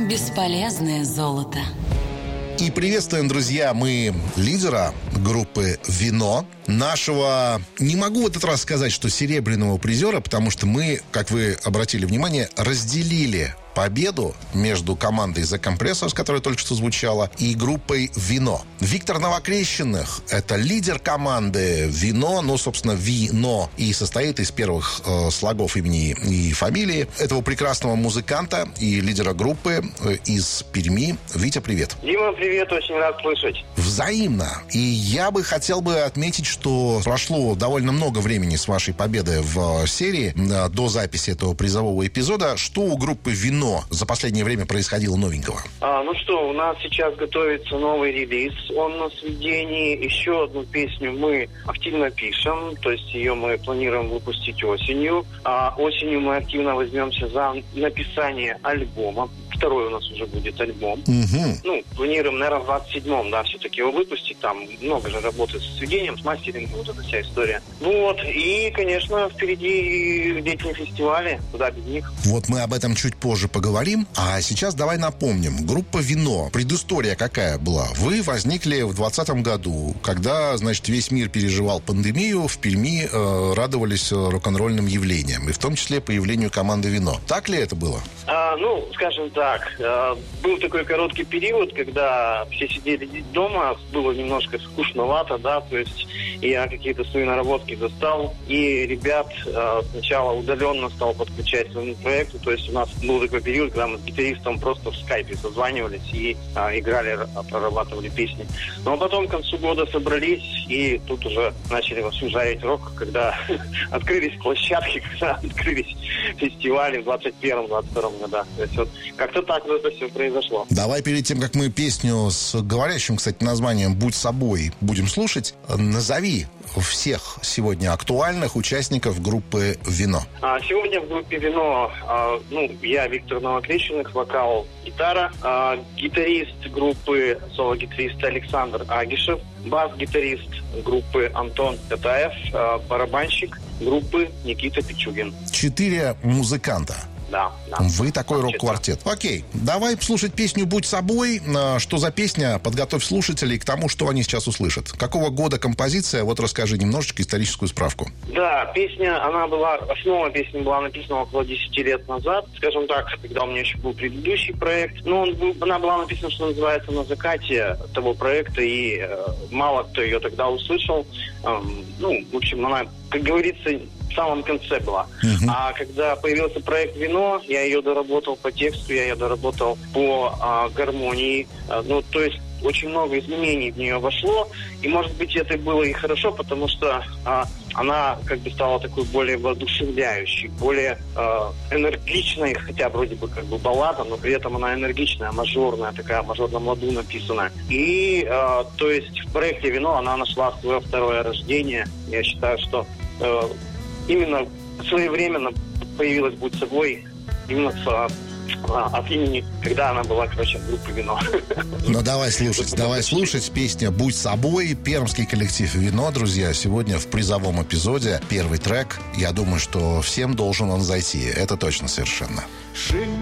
Бесполезное золото. И приветствуем, друзья, мы лидера группы «Вино», нашего, не могу в этот раз сказать, что серебряного призера, потому что мы, как вы обратили внимание, разделили победу между командой The Compressors, которая только что звучала, и группой «Вино». Виктор Новокрещенных — это лидер команды «Вино», ну, собственно, «Вино», и состоит из первых слогов имени и фамилии этого прекрасного музыканта и лидера группы из Перми. Витя, привет. Дима, привет, очень рад слышать. Взаимно. И я бы хотел отметить, что прошло довольно много времени с вашей победы в серии до записи этого призового эпизода. Что у группы «Вино» за последнее время происходило новенького? Ну что, у нас сейчас готовится новый релиз. Он на сведении. Еще одну песню мы активно пишем. То есть ее мы планируем выпустить осенью. А осенью мы активно возьмемся за написание альбома. Второй у нас уже будет альбом. Ну, планируем, наверное, в 27-м, да, все-таки его выпустить. Там много же работы с сведением, с мастерингом, вот эта вся история. Вот, и, конечно, впереди летние фестивали, куда без них. Вот мы об этом чуть позже поговорим. А сейчас давай напомним. Группа «Вино». Предыстория какая была? Вы возникли в 2020 году, когда, значит, весь мир переживал пандемию, в Перми радовались рок-н-ролльным явлениям, и в том числе появлению команды «Вино». Так ли это было? Ну, скажем так, был такой короткий период, когда все сидели дома, было немножко скучновато, да, то есть я какие-то свои наработки достал, и ребят сначала удаленно стал подключать к своему проекту, то есть у нас был такой период, когда мы с гитаристом просто в скайпе созванивались и играли, прорабатывали песни. Но потом к концу года собрались, и тут уже начали вовсю жарить рок, когда открылись площадки, когда открылись фестивали в 21-22 годах. То есть вот как-то так вот это все произошло. Давай перед тем, как мы песню с говорящим, кстати, названием «Будь собой» будем слушать, назови всех сегодня актуальных участников группы «Вино». Сегодня в группе «Вино» я, Виктор Новокрещенных, вокал, гитара, гитарист группы, соло-гитарист Александр Агишев, бас-гитарист группы Антон Катаев, барабанщик группы Никита Пичугин. 4 музыканта. Да. Вы такой рок-квартет. Окей, давай слушать песню «Будь собой». Что за песня? Подготовь слушателей к тому, что они сейчас услышат. Какого года композиция? Вот расскажи немножечко историческую справку. Да, основа песни была написана около 10 лет назад. Скажем так, когда у меня еще был предыдущий проект. Она была написана, что называется, на закате того проекта, и мало кто ее тогда услышал. В общем, она, как говорится, в самом конце была. А когда появился проект «Вино», я ее доработал по тексту, я ее доработал по гармонии. То есть очень много изменений в нее вошло. И, может быть, это было и хорошо, потому что она как бы стала такой более воодушевляющей, более энергичной, хотя вроде бы как бы баллада, но при этом она энергичная, мажорная, такая мажорном ладу написанная. И, то есть, в проекте «Вино» она нашла свое второе рождение. Я считаю, что именно своевременно появилась «Будь собой» именно от имени, когда она была, в группе «Вино». Ну, давай слушать песня «Будь собой». Пермский коллектив «Вино», друзья, сегодня в призовом эпизоде. Первый трек. Я думаю, что всем должен он зайти. Это точно совершенно.